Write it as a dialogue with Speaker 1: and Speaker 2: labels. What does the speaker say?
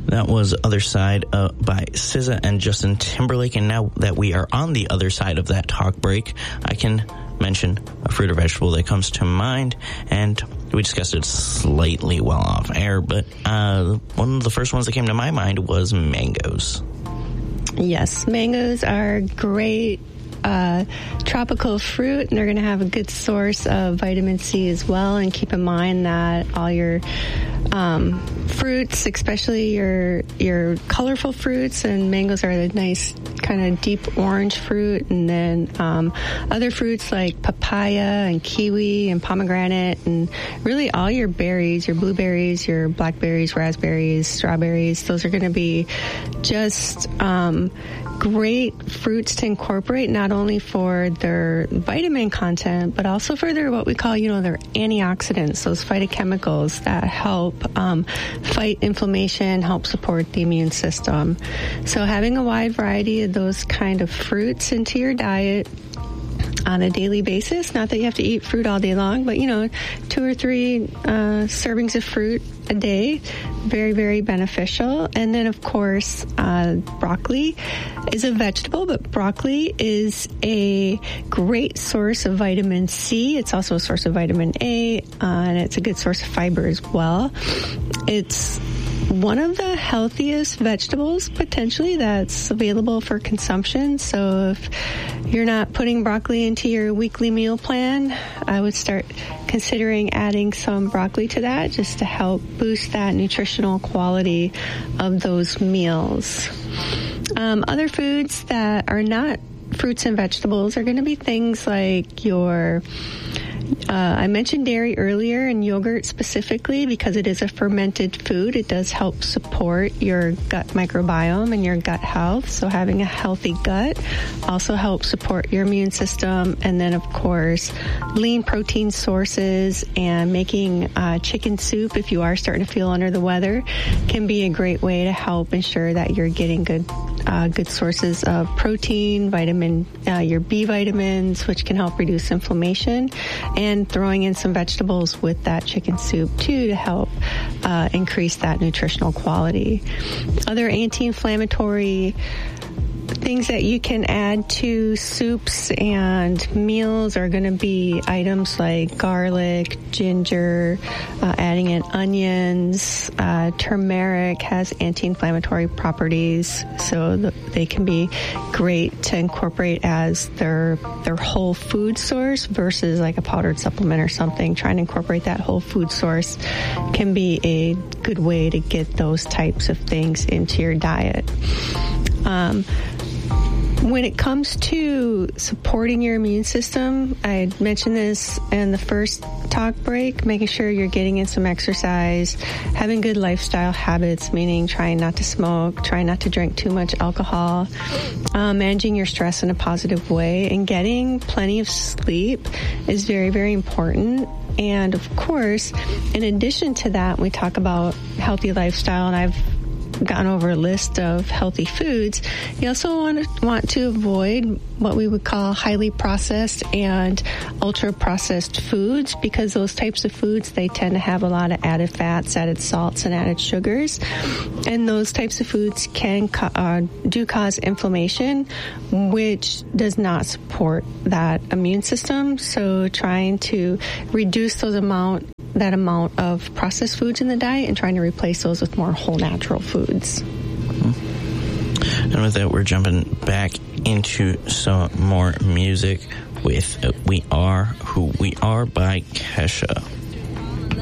Speaker 1: That was Other Side by SZA and Justin Timberlake. And now that we are on the other side of that talk break, I can mention a fruit or vegetable that comes to mind. And we discussed it slightly while off air, but one of the first ones that came to my mind was mangoes.
Speaker 2: Yes, mangoes are great tropical fruit, and they're going to have a good source of vitamin C as well. And keep in mind that all your fruits, especially your colorful fruits, and mangoes are a nice kind of deep orange fruit, and then other fruits like papaya and kiwi and pomegranate, and really all your berries, your blueberries, your blackberries, raspberries, strawberries, those are going to be just great fruits to incorporate, not only for their vitamin content, but also for their what we call, their antioxidants, those phytochemicals that help fight inflammation, help support the immune system. So having a wide variety of those kind of fruits into your diet on a daily basis, not that you have to eat fruit all day long, but 2 or 3 servings of fruit a day, very, very beneficial. And then of course, broccoli is a vegetable, but broccoli is a great source of vitamin C. It's also a source of vitamin A, and it's a good source of fiber as well. It's one of the healthiest vegetables potentially that's available for consumption. So if you're not putting broccoli into your weekly meal plan, I would start considering adding some broccoli to that just to help boost that nutritional quality of those meals. Other foods that are not fruits and vegetables are going to be things like I mentioned dairy earlier, and yogurt specifically, because it is a fermented food. It does help support your gut microbiome and your gut health. So having a healthy gut also helps support your immune system. And then, of course, lean protein sources and making chicken soup, if you are starting to feel under the weather, can be a great way to help ensure that you're getting good sources of protein, your B vitamins, which can help reduce inflammation, and throwing in some vegetables with that chicken soup too to help increase that nutritional quality. Other anti-inflammatory things that you can add to soups and meals are going to be items like garlic, ginger, adding in onions. Turmeric has anti-inflammatory properties, so they can be great to incorporate as their whole food source versus like a powdered supplement or something. Trying to incorporate that whole food source can be a good way to get those types of things into your diet. When it comes to supporting your immune system, I mentioned this in the first talk break, making sure you're getting in some exercise, having good lifestyle habits, meaning trying not to smoke, trying not to drink too much alcohol, managing your stress in a positive way, and getting plenty of sleep is very, very important. And of course, in addition to that, we talk about healthy lifestyle, and I've gone over a list of healthy foods. You also want to avoid what we would call highly processed and ultra processed foods, because those types of foods, they tend to have a lot of added fats, added salts, and added sugars. And those types of foods can do cause inflammation, which does not support that immune system. So trying to reduce that amount of processed foods in the diet and trying to replace those with more whole natural foods.
Speaker 1: And with that, we're jumping back into some more music with We Are Who We Are by Kesha.